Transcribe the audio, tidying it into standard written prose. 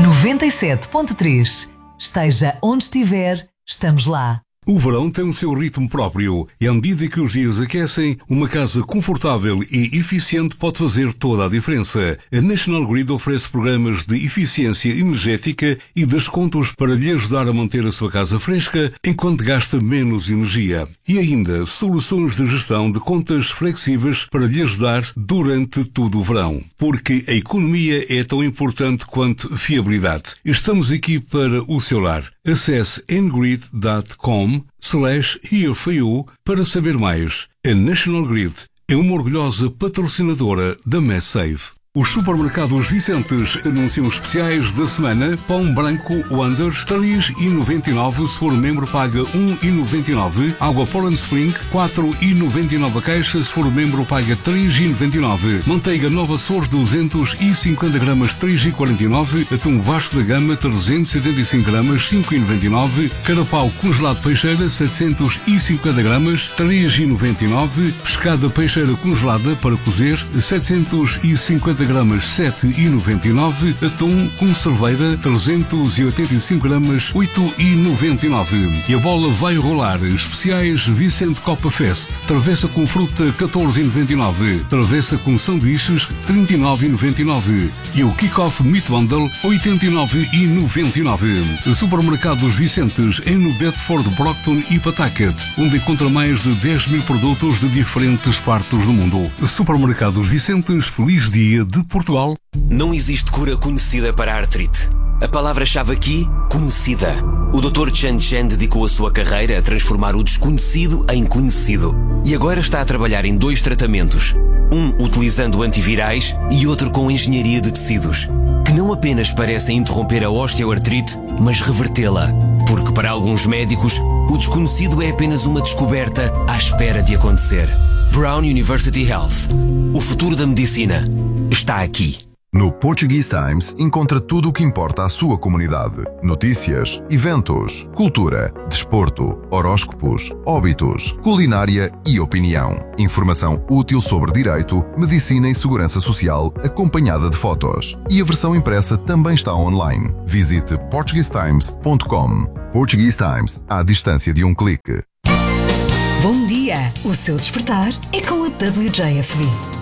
97.3. Esteja onde estiver, estamos lá. O verão tem o seu ritmo próprio e à medida que os dias aquecem, uma casa confortável e eficiente pode fazer toda a diferença. A National Grid oferece programas de eficiência energética e descontos para lhe ajudar a manter a sua casa fresca enquanto gasta menos energia. E ainda, soluções de gestão de contas flexíveis para lhe ajudar durante todo o verão. Porque a economia é tão importante quanto fiabilidade. Estamos aqui para o seu lar. Acesse ngrid.com/here for you para saber mais. A National Grid é uma orgulhosa patrocinadora da MassSave. Os supermercados Vicentes anunciam especiais da semana. Pão branco Wonder 3,99, se for membro paga 1,99. Água Poland Spring 4,99 a caixa, se for membro paga 3,99. Manteiga Nova Açores 250 gramas 3,49. Atum Vasco da Gama 375 gramas 5,99. Carapau congelado peixeira 750 gramas 3,99. Pescada peixeira congelada para cozer 750 gramas 7,99. Atum com cerveira 385 gramas 8,99. E a bola vai rolar. Especiais Vicente Copa Fest. Travessa com fruta 14,99. Travessa com sanduíches 39,99. E o Kick-Off Meat Bundle 89,99. Supermercados Vicentes no Bedford, Brockton e Pawtucket, onde encontra mais de 10 mil produtos de diferentes partes do mundo. Supermercados Vicentes, feliz dia de Portugal. Não existe cura conhecida para a artrite. A palavra-chave aqui, conhecida. O Dr. Chen Chen dedicou a sua carreira a transformar o desconhecido em conhecido. E agora está a trabalhar em 2 tratamentos. Um utilizando antivirais e outro com engenharia de tecidos, que não apenas parecem interromper a osteoartrite, mas revertê-la. Porque para alguns médicos, o desconhecido é apenas uma descoberta à espera de acontecer. Brown University Health. O futuro da medicina está aqui. No Portuguese Times encontra tudo o que importa à sua comunidade. Notícias, eventos, cultura, desporto, horóscopos, óbitos, culinária e opinião. Informação útil sobre direito, medicina e segurança social, acompanhada de fotos. E a versão impressa também está online. Visite portuguesetimes.com. Portuguese Times, à distância de um clique. Bom dia! O seu despertar é com a WJFV.